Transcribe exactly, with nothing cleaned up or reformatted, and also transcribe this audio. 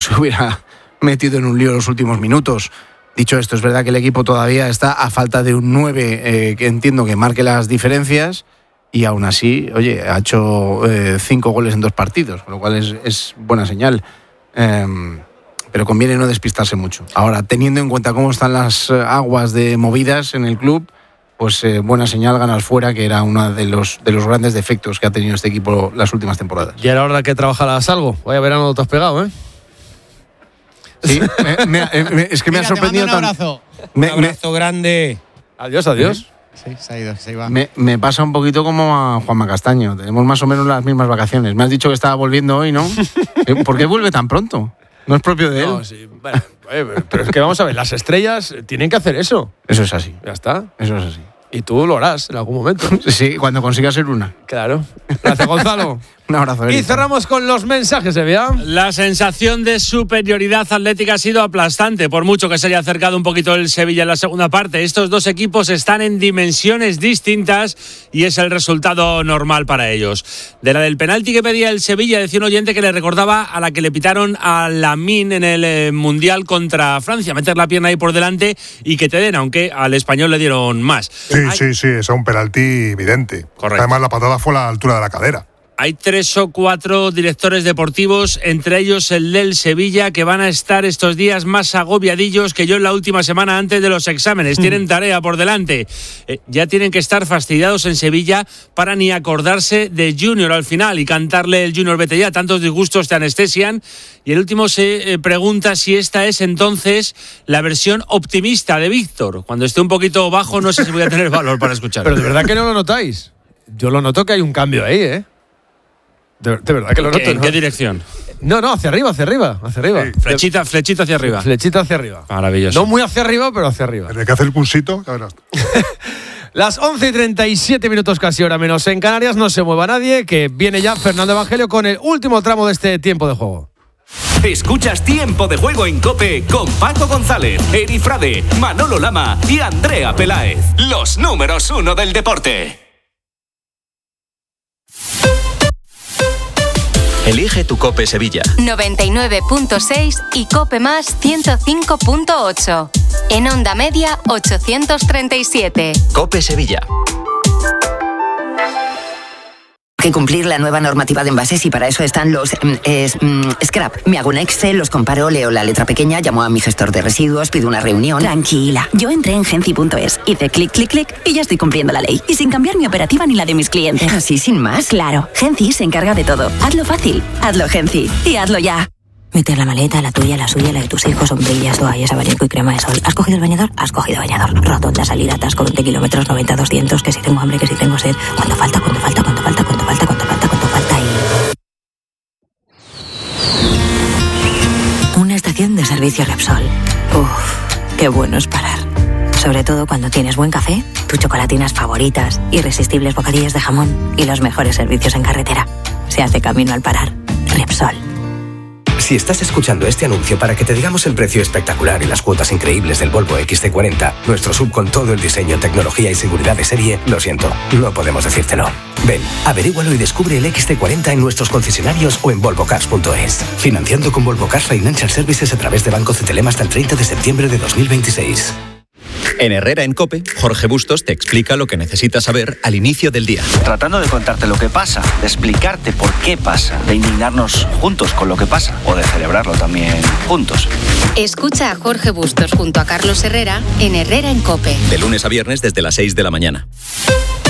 se hubiera metido en un lío los últimos minutos. Dicho esto, es verdad que el equipo todavía está a falta de un nueve eh, que entiendo que marque las diferencias, y aún así, oye, ha hecho eh, cinco goles en dos partidos, con lo cual es, es buena señal. Eh, pero conviene no despistarse mucho. Ahora, teniendo en cuenta cómo están las aguas de movidas en el club, pues eh, buena señal ganar fuera, que era uno de los, de los grandes defectos que ha tenido este equipo las últimas temporadas. Y era hora que trabajaras algo. Vaya verano te has pegado, ¿eh? Sí, me, me, me, es que me Mira, ha sorprendido te mando un abrazo. tanto. Me, un abrazo me, grande. Adiós, adiós. Sí, se ha ido, se iba. Me, me pasa un poquito como a Juanma Castaño. Tenemos más o menos las mismas vacaciones. Me has dicho que estaba volviendo hoy, ¿no? ¿Por qué vuelve tan pronto? No es propio de él. No, sí, bueno, pero es que vamos a ver, las estrellas tienen que hacer eso. Eso es así. Ya está. Eso es así. Y tú lo harás en algún momento. Sí, cuando consigas ser una. Claro. Gracias, Gonzalo. Un abrazo. Y cerramos con los mensajes, Evia. La sensación de superioridad atlética ha sido aplastante, por mucho que se haya acercado un poquito el Sevilla en la segunda parte. Estos dos equipos están en dimensiones distintas y es el resultado normal para ellos. De la del penalti que pedía el Sevilla, decía un oyente que le recordaba a la que le pitaron a Lamine en el eh, Mundial contra Francia, meter la pierna ahí por delante y que te den, aunque al español le dieron más. Sí, Hay... sí, sí, es un penalti evidente. Correcto. Además, la patada fue a la altura de la cadera. Hay tres o cuatro directores deportivos, entre ellos el del Sevilla, que van a estar estos días más agobiadillos que yo en la última semana antes de los exámenes. Mm. Tienen tarea por delante. Eh, ya tienen que estar fastidiados en Sevilla para ni acordarse de Junior al final y cantarle el Junior vete ya. Tantos disgustos te anestesian. Y el último se eh, pregunta si esta es entonces la versión optimista de Víctor. Cuando esté un poquito bajo no sé si voy a tener valor para escuchar. Pero de verdad que no lo notáis. Yo lo noto que hay un cambio ahí, ¿eh? De, de verdad que lo noto. ¿En ¿no? qué dirección? No, no, hacia arriba, hacia arriba, hacia arriba. Sí. Flechita, flechita hacia arriba. Flechita hacia arriba. Maravilloso. No muy hacia arriba, pero hacia arriba. Desde que hace el cursito, ya verás. Las once y treinta y siete minutos, casi hora menos en Canarias. No se mueva nadie, que viene ya Fernando Evangelio con el último tramo de este tiempo de juego. Escuchas Tiempo de Juego en COPE con Paco González, Eri Frade, Manolo Lama y Andrea Peláez. Los números uno del deporte. Elige tu COPE Sevilla. noventa y nueve punto seis y COPE Más ciento cinco punto ocho. En onda media ochocientos treinta y siete. COPE Sevilla. Que cumplir la nueva normativa de envases y para eso están los eh, mm, scrap. Me hago un Excel, los comparo, leo la letra pequeña, llamo a mi gestor de residuos, pido una reunión. Tranquila, yo entré en genci punto es, hice clic, clic, clic y ya estoy cumpliendo la ley. Y sin cambiar mi operativa ni la de mis clientes. ¿Así sin más? Claro, Genci se encarga de todo. Hazlo fácil, hazlo Genci y hazlo ya. Meter la maleta, la tuya, la suya, la de tus hijos, sombrillas, toallas, abanico y crema de sol. ¿Has cogido el bañador? Has cogido bañador. Rotonda, salida, atasco, veinte kilómetros, noventa, doscientos, que si tengo hambre, que si tengo sed. Cuando falta, cuando falta, cuando falta, cuando falta, cuando falta, cuando falta y... Una estación de servicio Repsol. Uff, qué bueno es parar. Sobre todo cuando tienes buen café, tus chocolatinas favoritas, irresistibles bocadillos de jamón y los mejores servicios en carretera. Se hace camino al parar. Repsol. Si estás escuchando este anuncio para que te digamos el precio espectacular y las cuotas increíbles del Volvo equis ce cuarenta, nuestro sub con todo el diseño, tecnología y seguridad de serie, lo siento, no podemos decírtelo. Ven, averígualo y descubre el equis ce cuarenta en nuestros concesionarios o en volvo cars punto es. Financiando con Volvo Cars Financial Services a través de Banco Cetelem hasta el treinta de septiembre de dos mil veintiséis. En Herrera en COPE, Jorge Bustos te explica lo que necesitas saber al inicio del día. Tratando de contarte lo que pasa, de explicarte por qué pasa, de indignarnos juntos con lo que pasa o de celebrarlo también juntos. Escucha a Jorge Bustos junto a Carlos Herrera en Herrera en COPE. De lunes a viernes desde las seis de la mañana.